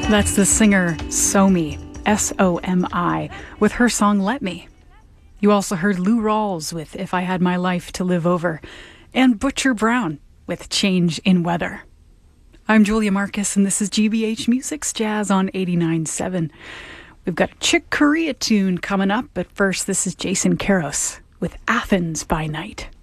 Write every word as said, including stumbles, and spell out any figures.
That's the singer Somi, S O M I, with her song Let Me. You also heard Lou Rawls with If I Had My Life to Live Over, and Butcher Brown with Change in Weather. I'm Julia Marcus, and this is G B H Music's Jazz on eighty-nine point seven. We've got a Chick Corea tune coming up, but first this is Jason Karos with Athens by Night.